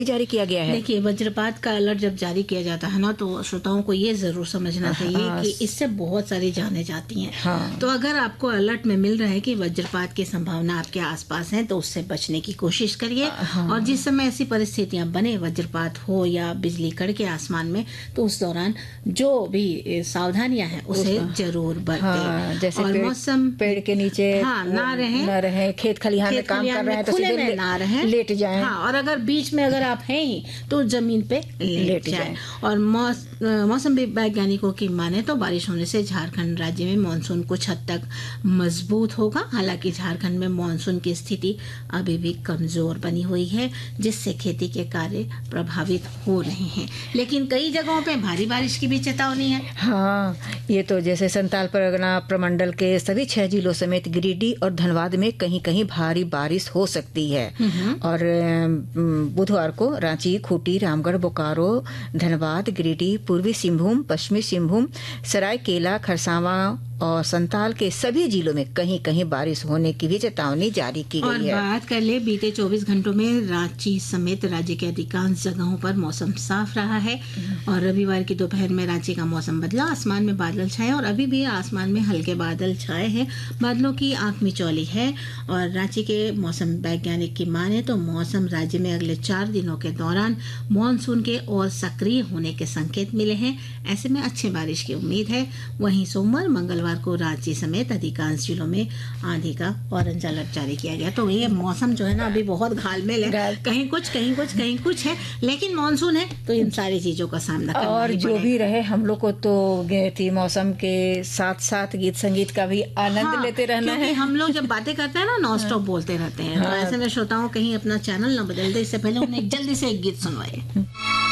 जारी किया गया है। देखिए, वज्रपात का अलर्ट जब जारी किया जाता है ना, तो श्रोताओं को ये जरूर समझना चाहिए कि इससे बहुत सारी जानें जाती हैं। तो अगर आपको अलर्ट में मिल रहा है कि वज्रपात की संभावना आपके आसपास है, तो उससे बचने की कोशिश करिए। और जिस समय ऐसी परिस्थितियां बने, वज्रपात हो या बिजली कड़के आसमान में, तो उस दौरान जो भी सावधानियां हैं उसे जरूर बरतें। जैसे और मौसम पेड़ के नीचे ना रहे, खेत खलिहान में काम कर रहे हैं तो खुले में ना रहे, लेट जाएं। और अगर बीच में अगर आप हैं ही तो जमीन पे लेट जाएं। और मौसम वैज्ञानिकों की माने तो बारिश होने से झारखंड राज्य में मानसून कुछ हद तक मजबूत होगा। हालांकि झारखंड में मानसून की स्थिति अभी भी कमजोर बनी हुई है, जिससे खेती के कार्य प्रभावित हो रहे हैं। लेकिन कई जगहों पे भारी बारिश की भी चेतावनी है। हाँ, ये तो जैसे संताल परगना प्रमंडल के सभी 6 जिलों समेत गिरिडीह और धनबाद में कहीं कहीं भारी बारिश हो सकती है। और बुधवार को रांची, खूंटी, रामगढ़, बोकारो, धनबाद, गिरिडीह, पूर्वी सिंहभूम, पश्चिमी सिंहभूम, सरायकेला, खरसावां और संताल के सभी जिलों में कहीं कहीं बारिश होने की भी चेतावनी जारी की गई है। और बात कर ले बीते 24 घंटों में रांची समेत राज्य के अधिकांश जगहों पर मौसम साफ रहा है। और रविवार की दोपहर में रांची का मौसम बदला, आसमान में बादल छाए और अभी भी आसमान में हल्के बादल छाए हैं। बादलों की आंख मिचौली है। और रांची के मौसम वैज्ञानिक की माने तो मौसम राज्य में अगले 4 दिनों के दौरान मानसून के और सक्रिय होने के संकेत मिले हैं। ऐसे में अच्छी बारिश की उम्मीद है। वहीं सोमवार, मंगलवार को रांची समेत अधिकांश जिलों में आंधी का ऑरेंज अलर्ट जारी किया गया। तो ये मौसम जो है ना, अभी बहुत घालमेल है, कहीं कुछ है, लेकिन मानसून है तो इन सारी चीजों का सामना करना और ही जो भी रहे, हम लोग को तो मौसम के साथ साथ गीत संगीत का भी आनंद लेते रहना है। हम लोग जब बातें करते हैं ना, नॉन स्टॉप बोलते रहते हैं। तो ऐसे में श्रोताओं कहीं अपना चैनल न बदल दे, इससे पहले उन्हें जल्दी से एक गीत सुनवाए।